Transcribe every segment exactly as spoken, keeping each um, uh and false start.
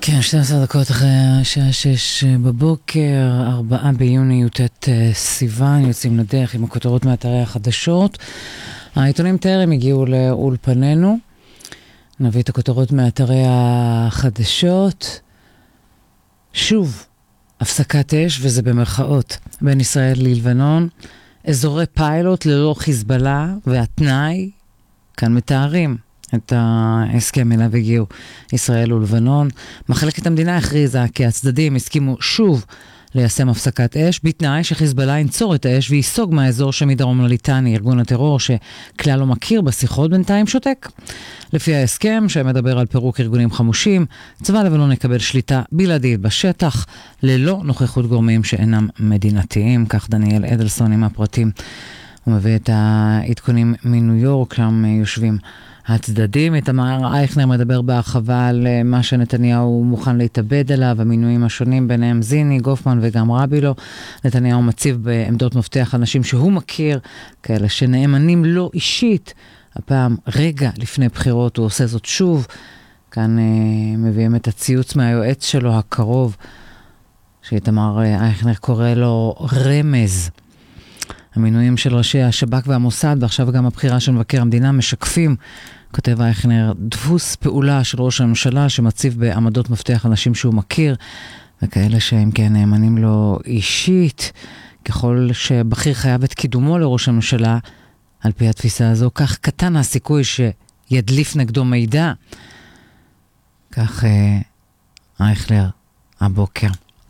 כן, שתים עשרה דקות אחרי השעה שש בבוקר, ארבעה ביוני י"ט סיוון, יוצאים לדרך עם הכותרות מאתרי החדשות. העיתונים טרם הגיעו לאולפנינו. נביא את הכותרות מאתרי החדשות. שוב, הפסקת אש, וזה במרכאות, בין ישראל ללבנון. אזורי פיילוט ללא חיזבאללה, והתנאי, כאן מתארים את ההסכם אליו הגיעו ישראל ולבנון. מחלקת המדינה הכריזה כי הצדדים הסכימו שוב ליישם הפסקת אש, בתנאי שחיזבאללה ינצור את האש ויסוג מהאזור שמדרום לליטני, ארגון הטרור שכלל לא מכיר בשיחות בינתיים שותק. לפי ההסכם שמדבר על פירוק ארגונים חמושים, צבא לבנון יקבל שליטה בלעדית בשטח, ללא נוכחות גורמים שאינם מדינתיים. כך דניאל אדלסון עם הפרטים. הוא מביא את העדכונים מניו יורק, שם יושבים הצדדים. איתמר אייכנר מדבר בהרחבה על מה שנתניהו מוכן להתאבד עליו, המינויים השונים ביניהם זיני, גופמן וגם רבילו. נתניהו מציב בעמדות מפתח אנשים שהוא מכיר, כאלה שנאמנים לו אישית. הפעם רגע לפני בחירות הוא עושה זאת שוב. כאן אה, מביאים את הציוץ מהיועץ שלו הקרוב, שאיתמר אייכנר קורא לו רמז. המינויים של ראשי השב"כ והמוסד, ועכשיו גם הבחירה של מבקר המדינה, משקפים, כותב אייכנר, דפוס פעולה של ראש הממשלה שמציב בעמדות מפתח אנשים שהוא מכיר, וכאלה שהם כן נאמנים לו אישית. ככל שבכיר חייב את קידומו לראש הממשלה, על פי התפיסה הזו, כך קטן הסיכוי שידליף נגדו מידע. כך אייכלר הבוקר.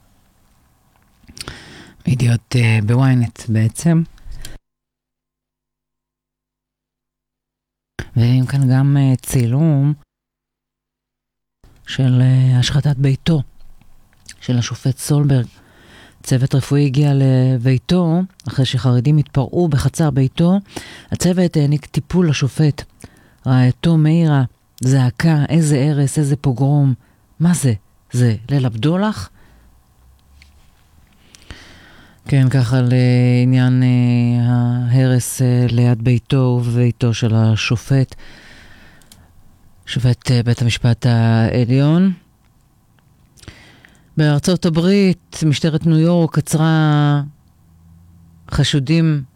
ידיעות uh, בוויינט בעצם. ועם כאן גם uh, צילום של uh, השחתת ביתו של השופט סולברג. צוות רפואי הגיע לביתו אחרי שחרדים התפרעו בחצר ביתו. הצוות העניק טיפול לשופט. רעייתו מאירה זעקה, איזה הרס, איזה פוגרום. מה זה? זה ליל הבדולח? כן, ככה לעניין uh, ההרס uh, ליד ביתו ובביתו של השופט, שופט uh, בית המשפט העליון. בארצות הברית, משטרת ניו יורק עצרה חשודים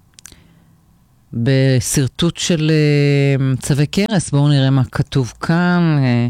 בסרטוט של uh, צווי קרס. בואו נראה מה כתוב כאן. Uh,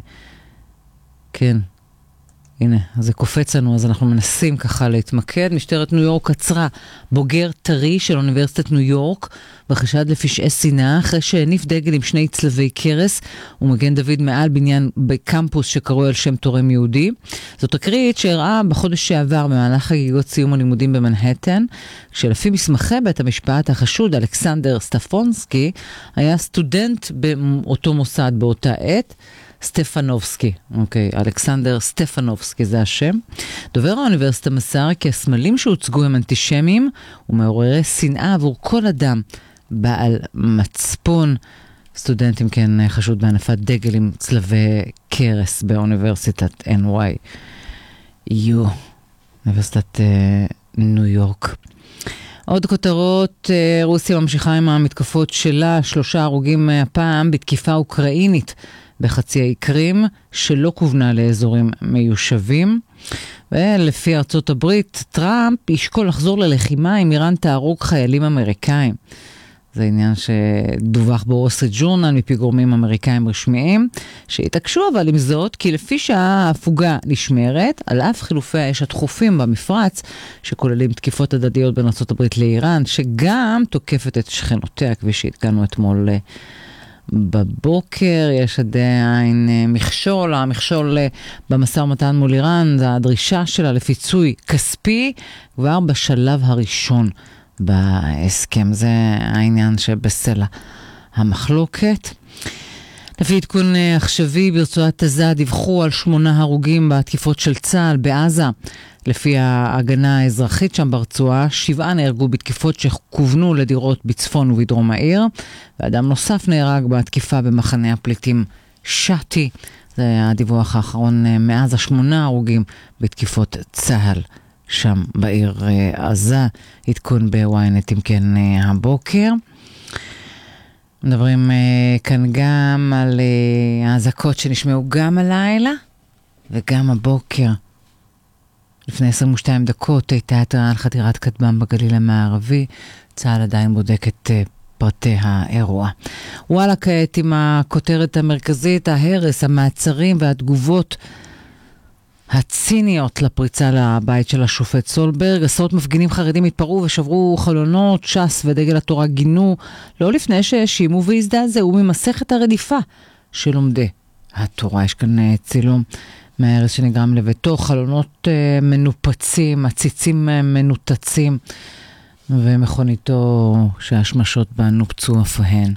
כן. הנה, זה קופץ לנו, אז אנחנו מנסים ככה להתמקד. משטרת ניו יורק עצרה בוגר טרי של אוניברסיטת ניו יורק בחשד לפשעי שנאה, אחרי שהניף דגל עם שני צלבי קרס ומגן דוד מעל בניין בקמפוס שקרוי על שם תורם יהודי. זאת תקרית שהראה בחודש שעבר במהלך חגיגות סיום הלימודים במנהטן, שלפי מסמכי בית המשפט החשוד אלכסנדר סטפונסקי היה סטודנט באותו מוסד באותה עת. סטפנובסקי, אוקיי, אלכסנדר סטפנובסקי זה השם. דובר האוניברסיטה מסר כי הסמלים שהוצגו הם אנטישמיים ומעוררי שנאה עבור כל אדם בעל מצפון. סטודנטים כן חשוד בהנפת דגל עם צלבי קרס באוניברסיטת אן וואי יו, אוניברסיטת אה, ניו יורק. עוד כותרות, רוסיה ממשיכה עם המתקפות שלה, שלושה הרוגים הפעם בתקיפה אוקראינית בחצי האי קרים, שלא כוונה לאזורים מיושבים. ולפי ארצות הברית, טראמפ ישקול לחזור ללחימה אם איראן תהרוג חיילים אמריקאים. זה עניין שדווח בוול סטריט ג'ורנל מפי גורמים אמריקאים רשמיים, שהתעקשו אבל עם זאת, כי לפי שעה ההפוגה נשמרת, על אף חילופי האש התכופים במפרץ, שכוללים תקיפות הדדיות בין ארצות הברית לאיראן, שגם תוקפת את שכנותיה, כפי שהתקנו אתמול בבוקר. יש עדיין מכשול, המכשול במשא ומתן מול איראן, זה הדרישה שלה לפיצוי כספי, כבר בשלב הראשון בהסכם. זה העניין שבסלע המחלוקת. לפי עדכון עכשווי ברצועת עזה דיווחו על שמונה הרוגים בתקיפות של צה"ל בעזה. לפי ההגנה האזרחית שם ברצועה, שבעה נהרגו בתקיפות שכוונו לדירות בצפון ובדרום העיר, ואדם נוסף נהרג בתקיפה במחנה הפליטים שתי. זה הדיווח האחרון מאז השמונה הרוגים בתקיפות צה"ל שם בעיר עזה. עדכון בוויינט אם כן הבוקר. מדברים כאן גם על האזעקות שנשמעו גם הלילה וגם הבוקר, לפני עשרים ושתיים דקות, הייתה התראה על חדירת כטב"ם בגליל המערבי. צה"ל עדיין בודק את פרטי האירוע. וואלה, כעת עם הכותרת המרכזית, ההרס, המעצרים והתגובות הציניות לפריצה לבית של השופט סולברג. עשרות מפגינים חרדים התפרעו ושברו חלונות, ש"ס ודגל התורה גינו, לא לפני שהאשימו והזדעזעו ממסכת הרדיפה של לומדי התורה. יש כאן צילום מההרס שנגרם לביתו, חלונות מנופצים, עציצים מנותצים, ומכוניתו שהשמשות בה נופצו אף הן.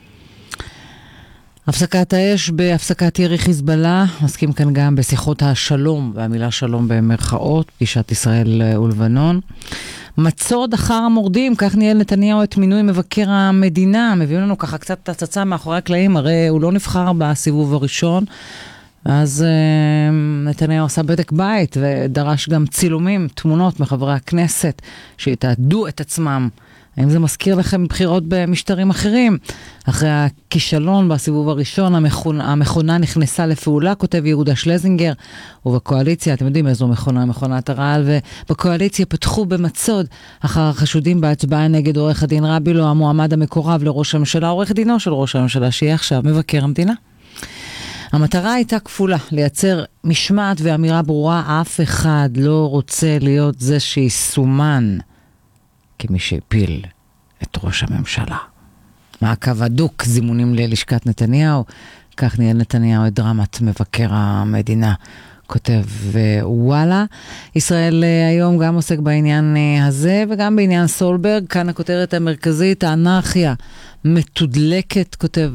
הפסקת האש בהפסקת ירי חיזבאללה, מסכים כאן גם בשיחות השלום, והמילה שלום במרכאות, פגישת ישראל ולבנון. מצוד אחר המורדים, כך ניהל נתניהו את מינוי מבקר המדינה, מביאים לנו ככה קצת הצצה מאחורי הקלעים, הרי הוא לא נבחר בסיבוב הראשון, אז נתניהו עשה בדק בית ודרש גם צילומים, תמונות מחברי הכנסת שיתעדו את עצמם. האם זה מזכיר לכם בחירות במשטרים אחרים? אחרי הכישלון בסיבוב הראשון, המכונה, המכונה נכנסה לפעולה, כותב יהודה שלזינגר, ובקואליציה, אתם יודעים איזו מכונה, מכונת הרעל, ובקואליציה פתחו במצוד אחר החשודים בהצבעה נגד עורך הדין רבילו, המועמד המקורב לראש הממשלה, עורך דינו של ראש הממשלה, שיהיה עכשיו מבקר המדינה. המטרה הייתה כפולה, לייצר משמעת ואמירה ברורה, אף אחד לא רוצה להיות זה שיסומן כמי שהפיל את ראש הממשלה. מעקב הדוק, זימונים ללשכת נתניהו, כך ניהל נתניהו את דרמת מבקר המדינה, כותב וואלה. ישראל היום גם עוסק בעניין הזה וגם בעניין סולברג, כאן הכותרת המרכזית, האנרכיה מתודלקת, כותב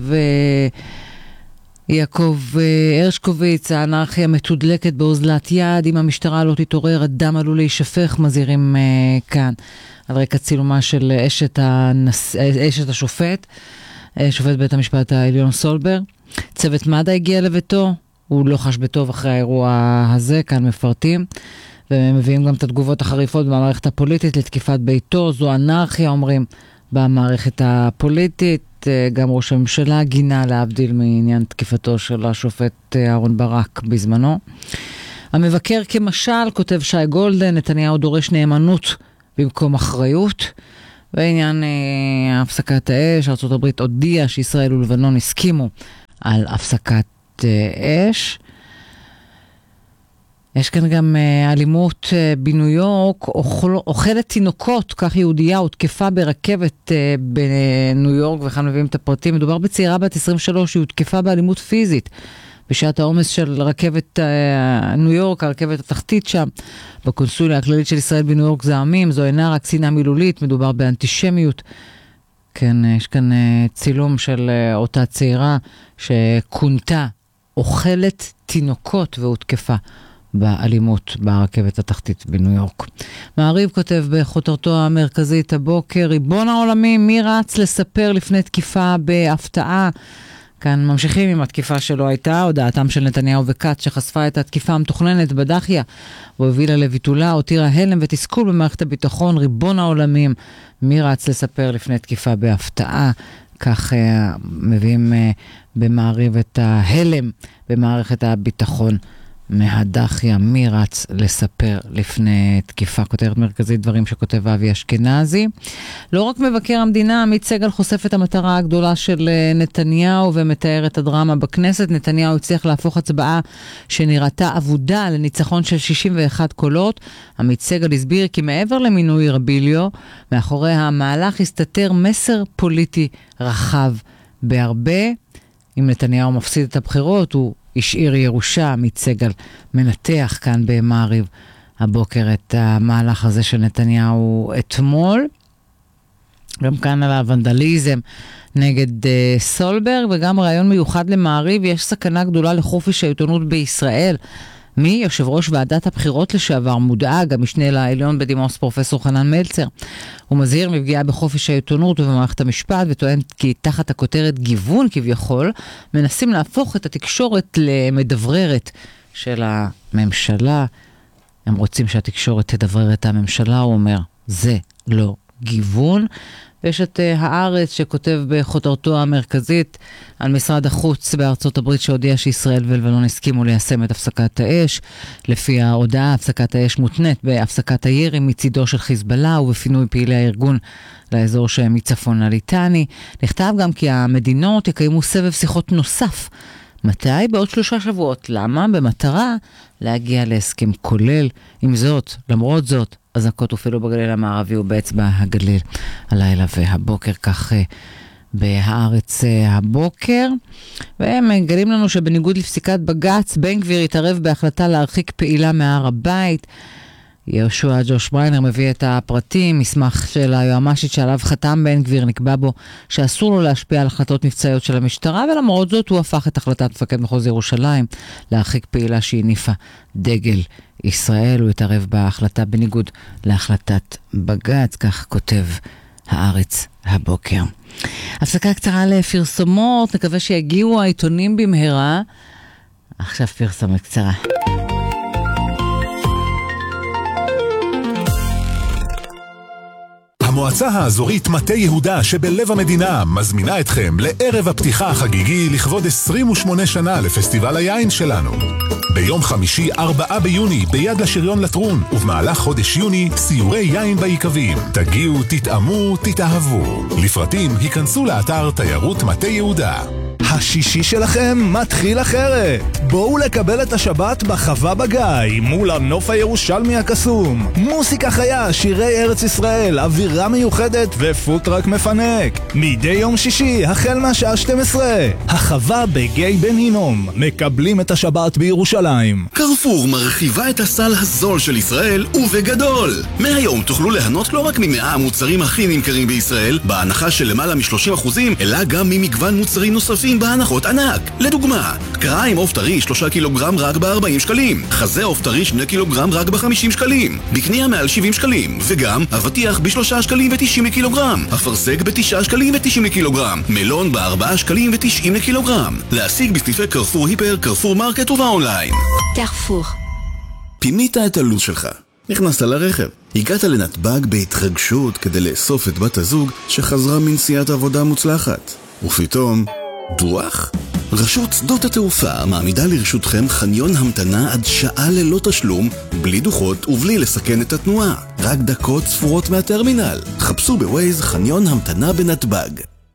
יעקב הרשקוביץ, האנרכיה מתודלקת באוזלת יד, אם המשטרה לא תתעורר, הדם עלול להישפך, מזהירים uh, כאן, על רקע צילומה של אשת, הנס... אשת השופט, שופט בית המשפט העליון סולברג. צוות מד"א הגיע לביתו, הוא לא חש בטוב אחרי האירוע הזה, כאן מפרטים, ומביאים גם את התגובות החריפות במערכת הפוליטית לתקיפת ביתו, זו אנרכיה, אומרים, במערכת הפוליטית. גם ראש הממשלה גינה להבדיל מעניין תקיפתו של השופט אהרון ברק בזמנו. המבקר כמשל, כותב שי גולדן, נתניהו דורש נאמנות במקום אחריות. בעניין אה, הפסקת האש, ארצות הברית הודיעה שישראל ולבנון הסכימו על הפסקת אה, אש. יש כאן גם uh, אלימות uh, בניו יורק, אוכל, אוכלת תינוקות, כך יהודיה, הותקפה ברכבת uh, בניו יורק, וכאן מביאים את הפרטים. מדובר בצעירה בת עשרים ושלוש, היא הותקפה באלימות פיזית, בשעת העומס של רכבת uh, ניו יורק, הרכבת התחתית שם, בקונסוליה הכללית של ישראל בניו יורק זעמים, זו אינה רק שנאה מילולית, מדובר באנטישמיות. כן, יש כאן uh, צילום של uh, אותה צעירה, שכונתה אוכלת תינוקות והותקפה באלימות ברכבת התחתית בניו יורק. מעריב כותב בכותרתו המרכזית הבוקר, ריבון העולמי, מי רץ לספר לפני תקיפה בהפתעה? כאן ממשיכים עם התקיפה שלא הייתה, הודעתם של נתניהו וקץ שחשפה את התקיפה המתוכננת בדחיה, והובילה לביטולה, הותירה הלם ותסכול במערכת הביטחון, ריבון העולמים, מי רץ לספר לפני תקיפה בהפתעה? כך uh, מביאים uh, במעריב את ההלם במערכת הביטחון. מהדחיה, מי רץ לספר לפני תקיפה, כותרת מרכזית דברים שכותב אבי אשכנזי. לא רק מבקר המדינה, עמית סגל חושף את המטרה הגדולה של נתניהו ומתאר את הדרמה בכנסת. נתניהו הצליח להפוך הצבעה שנראתה עבודה לניצחון של שישים ואחד קולות. עמית סגל הסביר כי מעבר למינוי רביליו, מאחורי המהלך הסתתר מסר פוליטי רחב בהרבה. אם נתניהו מפסיד את הבחירות, הוא השאיר ירושה. עמית סגל מנתח כאן במעריב הבוקר את המהלך הזה של נתניהו אתמול. גם כאן על הוונדליזם נגד uh, סולברג, וגם רעיון מיוחד למעריב, יש סכנה גדולה לחופש העיתונות בישראל. מי? יושב ראש ועדת הבחירות לשעבר מודאג, המשנה לעליון בדימוס פרופסור חנן מלצר. הוא מזהיר מפגיעה בחופש העיתונות ובמערכת המשפט, וטוען כי תחת הכותרת גיוון כביכול, מנסים להפוך את התקשורת למדבררת של הממשלה. הם רוצים שהתקשורת תדברר את הממשלה, הוא אומר, זה לא גיוון. ויש את הארץ שכותב בכותרתו המרכזית על משרד החוץ בארצות הברית שהודיע שישראל ולבנון הסכימו ליישם את הפסקת האש. לפי ההודעה, הפסקת האש מותנית בהפסקת הירי מצידו של חיזבאללה ובפינוי פעילי הארגון לאזור שמצפון לליטני. נכתב גם כי המדינות יקיימו סבב שיחות נוסף. מתי? בעוד שלושה שבועות. למה? במטרה להגיע להסכם כולל. עם זאת, למרות זאת, אזעקות הופעלו בגליל המערבי ובאצבע הגליל הלילה והבוקר, כך בהארץ הבוקר. והם מגלים לנו שבניגוד לפסיקת בג"ץ, בן גביר התערב בהחלטה להרחיק פעילה מהר הבית. יהושע ג'וש בריינר מביא את הפרטים, מסמך של היועמ"שית שעליו חתם בן גביר, נקבע בו שאסור לו להשפיע על החלטות מבצעיות של המשטרה, ולמרות זאת הוא הפך את החלטת מפקד מחוז ירושלים להרחיק פעילה שהניפה דגל ישראל. הוא התערב בהחלטה בניגוד להחלטת בג"ץ, כך כותב הארץ הבוקר. הפסקה קצרה לפרסומות, נקווה שיגיעו העיתונים במהרה. עכשיו פרסומת קצרה. המועצה האזורית מטה יהודה שבלב המדינה מזמינה אתכם לערב הפתיחה החגיגי לכבוד עשרים ושמונה שנה לפסטיבל היין שלנו. ביום חמישי ארבעה ביוני ביד לשריון לטרון, ובמהלך חודש יוני סיורי יין בעיקבים. תגיעו, תתאמו, תתאהבו. לפרטים היכנסו לאתר תיירות מטה יהודה. השישי שלכם מתחיל אחרת. בואו לקבל את השבת בחווה בגיא מול הנוף הירושלמי הקסום. מוסיקה חיה, שירי ארץ ישראל, אווירה מיוחדת ופוטרק מפנק. מדי יום שישי החל מהשעה שתים עשרה. החווה בגיא בן הינום. מקבלים את השבת בירושלים. קרפור מרחיבה את הסל הזול של ישראל ובגדול. מהיום תוכלו ליהנות לא רק ממאה המוצרים הכי נמכרים בישראל בהנחה של למעלה מ-שלושים אחוזים, אלא גם ממגוון מוצרים נוספים בהנחות ענק. לדוגמה, קרעה עם עוף טרי שלושה קילוגרם רק ב-ארבעים שקלים, חזה עוף טרי שני קילוגרם רק ב-חמישים שקלים, בקנייה מעל שבעים שקלים, וגם אבטיח ב-שלושה שקלים ותשעים לקילוגרם, אפרסק ב-תשעה שקלים ותשעים לקילוגרם, מלון ב-ארבעה שקלים ותשעים לקילוגרם. להשיג בסניפי קרפור היפר, קרפור מרקט ובאונליין. קרפור. פינית את הלו"ז שלך, נכנסת לרכב, הגעת לנתב"ג בהתרגשות כדי לאסוף את בת הזוג שחזרה מנסיעת עבודה מוצלחת, ופתאום דוח? רשות שדות התעופה מעמידה לרשותכם חניון המתנה עד שעה ללא תשלום, בלי דוחות ובלי לסכן את התנועה. רק דקות ספורות מהטרמינל. חפשו בווייז חניון המתנה בנתב"ג.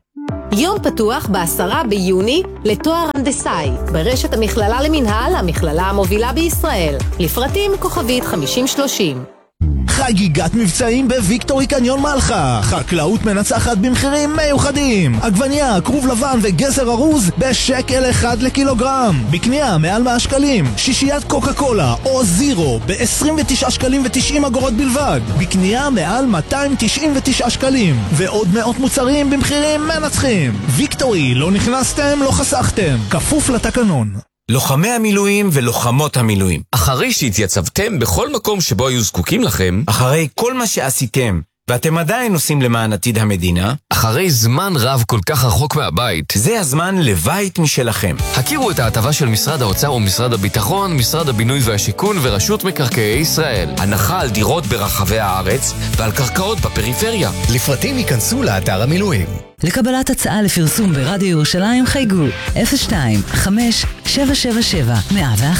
יום פתוח בעשרה ביוני לתואר הנדסאי ברשת המכללה למנהל, המכללה המובילה בישראל. לפרטים כוכבית חמישים שלושים. חגיגת מבצעים בוויקטורי קניון מלחה. חקלאות מנצחת במחירים מיוחדים. עגבניה, כרוב לבן וגזר ארוז בשקל אחד לקילוגרם. בקנייה מעל מאה שקלים. שישיית קוקה קולה או זירו ב-עשרים ותשעה שקלים ו-תשעים אגורות בלבד. בקנייה מעל מאתיים תשעים ותשעה שקלים. ועוד מאות מוצרים במחירים מנצחים. ויקטורי, לא נכנסתם, לא חסכתם. כפוף לתקנון. לוחמי המילואים ולוחמות המילואים, אחרי שהתייצבתם בכל מקום שבו היו זקוקים לכם, אחרי כל מה שעשיתם ואתם עדיין עושים למען עתיד המדינה, אחרי זמן רב כל כך רחוק מהבית, זה הזמן לבית משלכם. הכירו את ההטבה של משרד האוצר ומשרד הביטחון, משרד הבינוי והשיכון ורשות מקרקעי ישראל. הנחה על דירות ברחבי הארץ ועל קרקעות בפריפריה. לפרטים ייכנסו לאתר המילואים. לקבלת הצעה לפרסום ברדיו ירושלים חייגו אפס שתיים חמש שבע שבע שבע מאה ואחת.